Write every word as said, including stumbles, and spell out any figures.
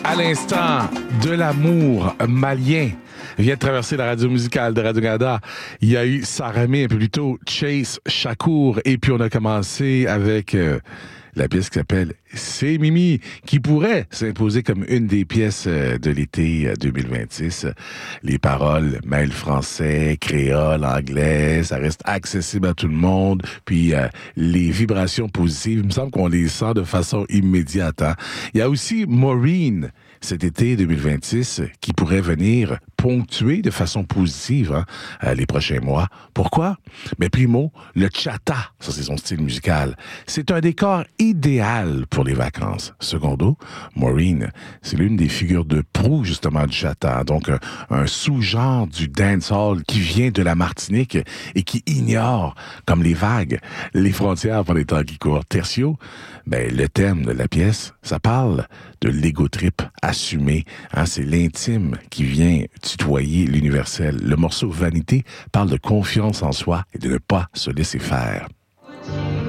À l'instant, de l'amour malien vient de traverser la radio musicale de Radio-Canada. Il y a eu Saramé un peu plus tôt, Chase Shakur, et puis on a commencé avec euh, la pièce qui s'appelle C'est Mimi, qui pourrait s'imposer comme une des pièces euh, de l'été deux mille vingt-six. Les paroles mêlent français, créole, anglais, ça reste accessible à tout le monde, puis euh, les vibrations positives, il me semble qu'on les sent de façon immédiate. Hein? Il y a aussi Maureen, cet été deux mille vingt-six, qui pourrait venir ponctuer de façon positive hein, les prochains mois. Pourquoi? Mais primo, le chata, ça c'est son style musical, c'est un décor idéal pour les vacances. Secondo, Maureen, c'est l'une des figures de proue justement du chata, donc un, un sous-genre du dancehall qui vient de la Martinique et qui ignore, comme les vagues, les frontières pour les temps qui courent. Tertio, ben, le thème de la pièce, ça parle de l'ego trip assumé. Hein, c'est l'intime qui vient tutoyer l'universel. Le morceau Vanité parle de confiance en soi et de ne pas se laisser faire.